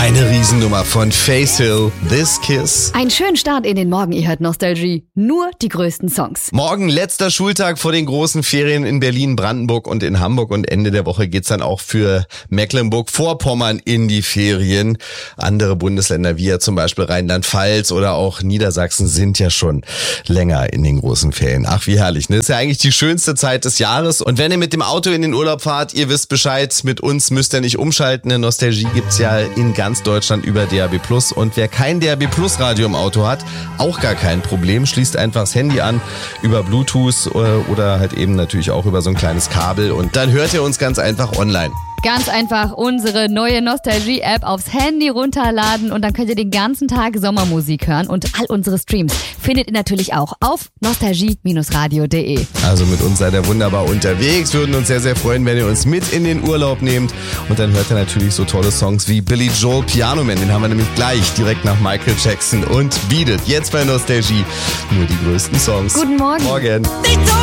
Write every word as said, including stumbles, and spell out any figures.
Eine Riesennummer von Face Hill, This Kiss. Einen schönen Start in den Morgen, ihr hört Nostalgie. Nur die größten Songs. Morgen letzter Schultag vor den großen Ferien in Berlin, Brandenburg und in Hamburg. Und Ende der Woche geht's dann auch für Mecklenburg-Vorpommern in die Ferien. Andere Bundesländer wie ja zum Beispiel Rheinland-Pfalz oder auch Niedersachsen sind ja schon länger in den großen Ferien. Ach, wie herrlich, ne? Das ist ja eigentlich die schönste Zeit des Jahres. Und wenn ihr mit dem Auto in den Urlaub fahrt, ihr wisst Bescheid, mit uns müsst ihr nicht umschalten. Eine Nostalgie gibt's ja in ganz Deutschland über D A B Plus. Und wer kein D A B Plus Radio im Auto hat, auch gar kein Problem. Schließt einfach das Handy an über Bluetooth oder halt eben natürlich auch über so ein kleines Kabel. Und dann hört ihr uns ganz einfach online. Ganz einfach unsere neue Nostalgie-App aufs Handy runterladen und dann könnt ihr den ganzen Tag Sommermusik hören und all unsere Streams findet ihr natürlich auch auf nostalgie radio punkt de. Also mit uns seid ihr wunderbar unterwegs, würden uns sehr, sehr freuen, wenn ihr uns mit in den Urlaub nehmt und dann hört ihr natürlich so tolle Songs wie Billy Joel, Piano Man, den haben wir nämlich gleich direkt nach Michael Jackson und Beat It. Jetzt bei Nostalgie nur die größten Songs. Guten Morgen. Morgen.